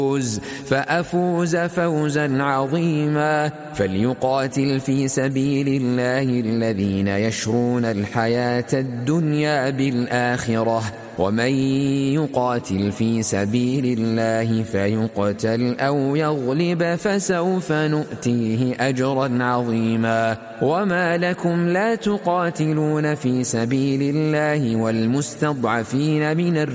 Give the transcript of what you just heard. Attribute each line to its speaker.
Speaker 1: فأفوز فوزا عظيما. فليقاتل في سبيل الله الذين يشرون الحياة الدنيا بالآخرة، ومن يقاتل في سبيل الله فيقتل أو يغلب فسوف نؤتيه أجرا عظيما. وما لكم لا تقاتلون في سبيل الله والمستضعفين من